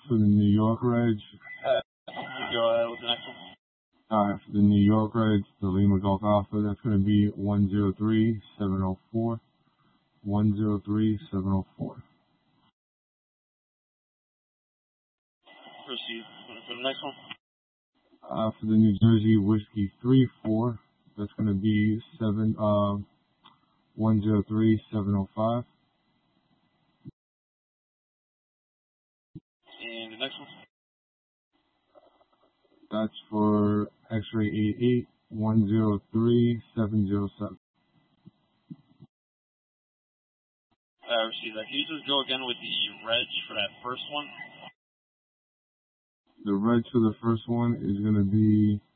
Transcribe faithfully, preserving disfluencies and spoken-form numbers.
for the New York Reg. Uh, go ahead with the next one. Alright, for the New York Reg, the Lima Golf Alpha, that's going to be one zero three seven zero four. one zero three seven zero four. Proceed for the next one. Uh, for the New Jersey Whiskey three four, that's going to be seven uh one zero three seven zero five. And the next one. That's for X-ray eight eight one zero three seven zero seven. I received that. Can you just go again with the reg for that first one? The reg for the first one is going to be